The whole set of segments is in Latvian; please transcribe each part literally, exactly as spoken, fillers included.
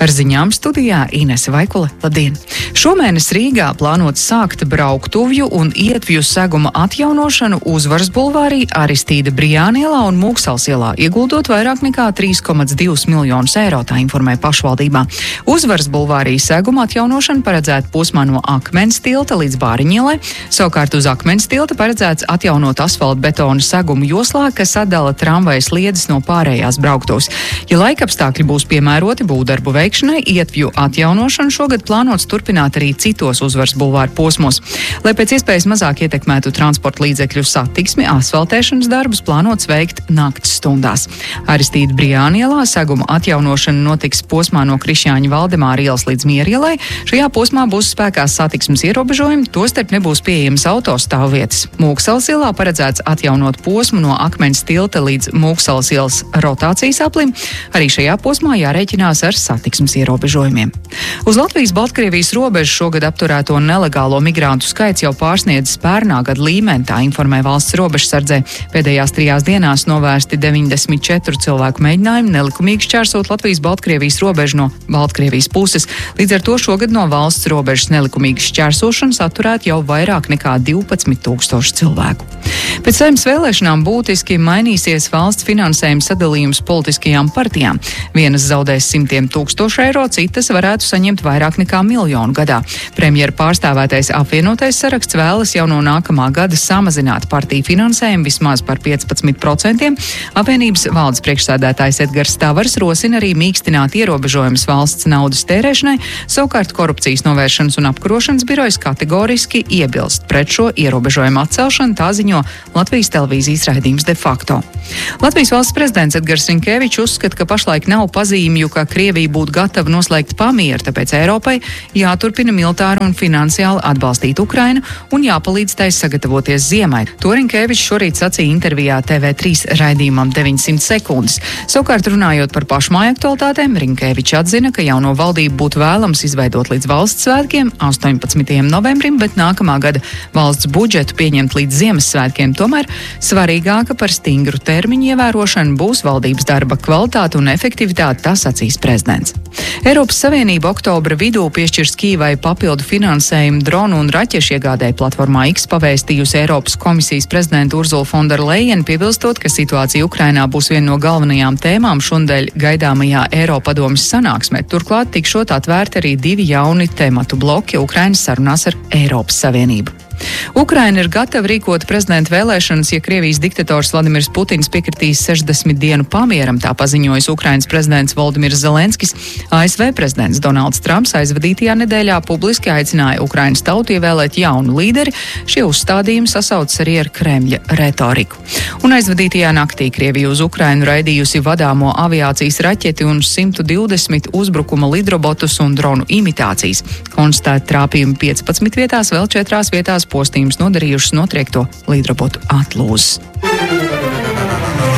Ar ziņām studijā Inese Vaikule. Labdien! Šomēnes Rīgā plānots sākt brauktuvju un ietvju seguma atjaunošanu Uzvaras bulvārī, Aristīda Brijāna ielā un Mūksels ielā, ieguldot vairāk nekā trīs komats divus miljonus eiro, tā informē pašvaldībā. Uzvaras bulvārī seguma atjaunošana paredzēta posmā no Akmens tilta līdz Bāriņu ielai, savukārt uz Akmens tilta paredzēts atjaunot asfaltbetona segumu joslā, kas atdala tramvaja sliedes no pārējās brauktuvs. Ja laikapstākļi būs piemēroti būvdarbu veikšanai, ietvju atjaunošanu šogad plānots turpināt arī citos Uzvaras bulvāra posmos. Lai pēc iespējas mazāk ietekmētu transporta līdzekļu satiksmi, asfaltēšanas darbus plānots veikt nakts stundās. Aristīda Brijāna ielā seguma atjaunošana notiks posmā no Krišjāņa Valdemāra ielas līdz Miera ielai. Šajā posmā būs spēkā satiksmes ierobežojumi, tostarp nebūs pieejamas autostāvvietas. Mūksels ielā paredzēts atjaunot posmu no Akmens tilta līdz Mūksels ielas rotācijas aplim. Arī šajā posmā jārēķinās ar satiksmes ierobežojumiem. Uz Latvijas-Baltkrievijas robežas šogad apturēto nelegālo migrantu skaits jau pārsniedz pērnā gada līmeni, tā informē valsts robežsardzē. Pēdējās trijās dienās novērsti deviņdesmit četri cilvēku mēģinājumi nelikumīgi šķērsot Latvijas-Baltkrievijas robežu no Baltkrievijas puses. Līdz ar to šogad no valsts robežas nelikumīgas šķērsošanas atturēt jau vairāk nekā divpadsmit tūkstoši cilvēku. Pēc Saeimas vēlēšanām būtiski mainīsies valsts finansējuma sadalījums politiskajām partijām. Vienas zaudēs simtiem tūkstošu eiro, citas varētu saņemt vairāk nekā miljonu gadā. Premjera pārstāvētais apvienotais saraksts vēlas jau no nākamā gada samazināt partiju finansējumu vismaz par piecpadsmit procentiem. Apvienības valdes priekšsēdētājs Edgars Tavars rosina arī mīkstināt ierobežojumus valsts naudas tērēšanai, savukārt korupcijas novēršanas un apkarošanas birojas kategoriski iebilst pret šo ierobežojumu atcelšanu, tā ziņo Latvijas televīzijas raidījums De facto. Latvijas valsts prezidents Edgars Rinkēvičs uzskata, ka pašlaik nav pazīmju, ka Krievija būtu gatava noslēgt pamieru, tāpēc Eiropai jāturpina militāri un finansiāli atbalstīt Ukrainu un jāpalīdz tai sagatavoties ziemai. To Rinkēvičs šorīt sacīja intervijā T V trīs raidījumam deviņsimt sekundes. Savukārt runājot par pašmāju aktualitātēm, Rinkēvičs atzina, ka jauno valdību būtu vēlams izveidot līdz valsts svētkiem, astoņpadsmitajam novembrim, bet nākamā gada valsts budžetu pieņemt līdz Ziemassvētkiem. Tomēr svarīgāka par stingru termiņu ievērošanu būs valdības darba kvalitāte un efektivitāte, tā sacīs prezidents. Eiropas Savienība oktobra vidū piešķirs Kīvai papildu finansējumu dronu un raķešu iegādēji. Platformā X pavēstījusi Eiropas komisijas prezidenta Urzula von der Leyen, piebilstot, ka situācija Ukrainā būs viena no galvenajām tēmām šonadēļ gaidāmajā Eiropadomes sanāksmē. Turklāt tikšot atvērti arī divi jauni tematu bloki Ukrainas sarunās ar Eiropas Savienību. Ukraina ir gatava rīkot prezidenta vēlēšanas, ja Krievijas diktators Vladimirs Putins piekritīs sešdesmit dienu pamieram, tā paziņojis Ukrainas prezidents Voldimirs Zelenskis. A S V prezidents Donalds Trumps aizvadītajā nedēļā publiski aicināja Ukrainas tautu ievēlēt jaunu līderi. Šie uzstādījumi sasaucas arī ar Kremļa retoriku. Un aizvadītajā naktī Krievija uz Ukrainu raidījusi vadāmo aviācijas raķeti un simt divdesmit uzbrukuma lidrobotus un dronu imitācijas. Konstatēti trāpījumi piecpadsmit vietās, vēl četrās vietās postījums nodarījušas notriekto lidrobotu atlūzas.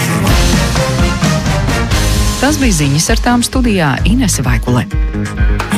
Tas bija ziņas, ar tām studijā Inese Vaikule.